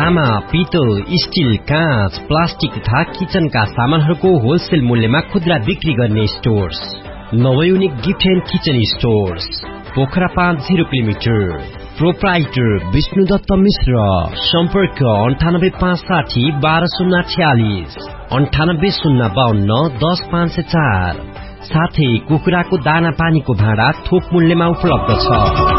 तामा, पित्तल, स्टील, काँच, प्लास्टिक तथा किचनका सामानहरूको होलसेल मूल्यमा खुद्रा बिक्री गर्ने stores नवयुनिक gift and kitchen stores, Pokhara 5 kilometre. Proprietor Vishnudutt मिश्र। सम्पर्क 9856 12046 9805 10504। साथै कुखुराको दाना पानीको भाँडा थोक मूल्यमा उपलब्ध छ।